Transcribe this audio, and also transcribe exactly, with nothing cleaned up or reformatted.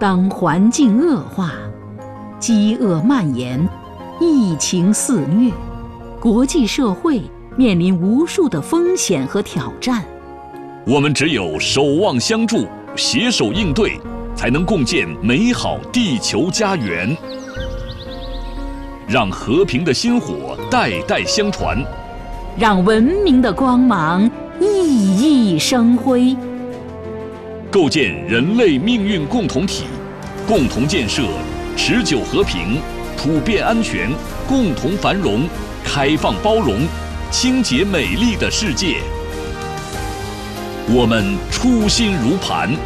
当环境恶化，饥饿蔓延，疫情肆虐，国际社会面临无数的风险和挑战。 我们只有守望相助，携手应对，才能共建美好地球家园。让和平的薪火代代相传， 让文明的光芒熠熠生辉。 构建人类命运共同体，共同建设持久和平、普遍安全、共同繁荣、开放包容、清洁美丽的世界。我们初心如磐。